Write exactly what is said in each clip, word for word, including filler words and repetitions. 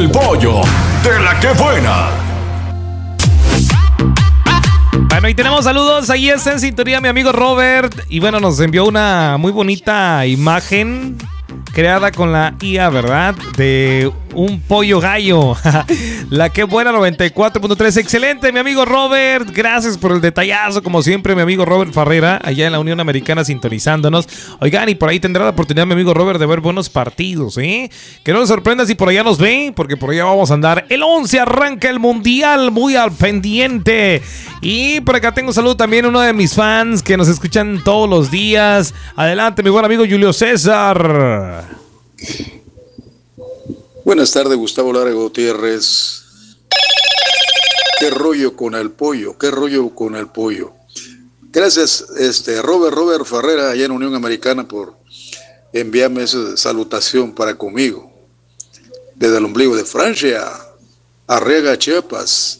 el pollo de La Que Buena. Bueno, y tenemos saludos. Ahí está en sintonía mi amigo Robert. Y bueno, nos envió una muy bonita imagen creada con la I A, ¿verdad? De un pollo gallo. La Que Buena noventa y cuatro punto tres. Excelente, mi amigo Robert. Gracias por el detallazo. Como siempre, mi amigo Robert Farrera, allá en la Unión Americana sintonizándonos. Oigan, y por ahí tendrá la oportunidad, mi amigo Robert, de ver buenos partidos, ¿eh? Que no nos sorprenda si por allá nos ven, porque por allá vamos a andar. El once arranca el Mundial, muy al pendiente. Y por acá tengo un saludo también a uno de mis fans que nos escuchan todos los días. Adelante, mi buen amigo Julio César. Buenas tardes, Gustavo Lara Gutiérrez. ¿Qué rollo con el pollo? ¿Qué rollo con el pollo? Gracias, este, Robert, Robert Ferrera, allá en Unión Americana, por enviarme esa salutación para conmigo. Desde el ombligo de Francia, Arriaga, Chiapas.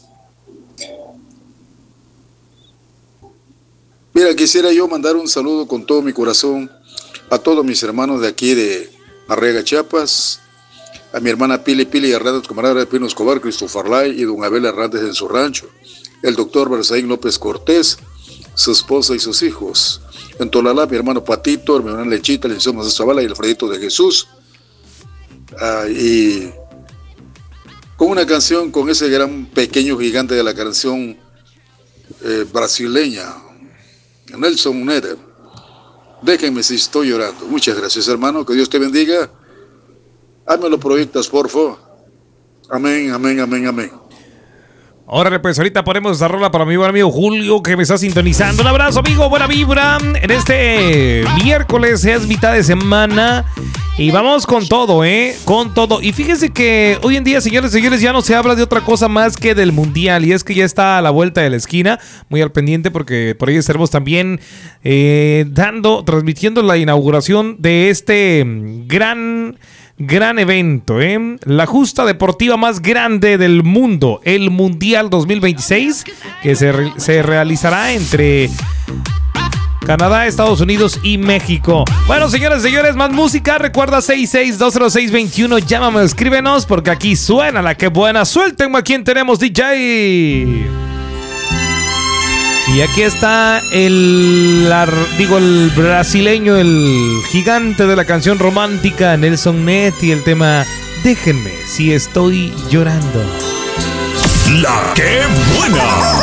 Mira, quisiera yo mandar un saludo con todo mi corazón a todos mis hermanos de aquí de Arriaga, Chiapas, a mi hermana Pili Pili Hernández, camarada de Pino Escobar, Christopher Lai y don Abel Hernández en su rancho, el doctor Berzaín López Cortés, su esposa y sus hijos. En Tolalá, mi hermano Patito, mi hermana Lechita, el licenciado Maestro Zavala y Alfredito de Jesús. Ah, y con una canción, con ese gran pequeño gigante de la canción eh, brasileña, Nelson Neder. Déjenme si estoy llorando. Muchas gracias, hermano. Que Dios te bendiga. Hazme los proyectos, por favor. Amén, amén, amén, amén. Órale, pues ahorita ponemos esa rola para mi buen amigo Julio, que me está sintonizando. Un abrazo, amigo, buena vibra. En este miércoles es mitad de semana y vamos con todo, ¿eh? Con todo. Y fíjense que hoy en día, señores y señores, ya no se habla de otra cosa más que del Mundial. Y es que ya está a la vuelta de la esquina, muy al pendiente, porque por ahí estaremos también eh, dando, transmitiendo la inauguración de este gran... Gran evento, ¿eh? La justa deportiva más grande del mundo, el Mundial dos mil veintiséis, que se, re- se realizará entre Canadá, Estados Unidos y México. Bueno, señores y señores, más música. Recuerda seis seis dos cero seis dos uno. Llámame, escríbenos, porque aquí suena La Que Buena. Suéltenme a quien tenemos, D J. Y aquí está el, la, digo, el brasileño, el gigante de la canción romántica, Nelson Ned, y el tema Déjenme si estoy llorando. La Que Buena.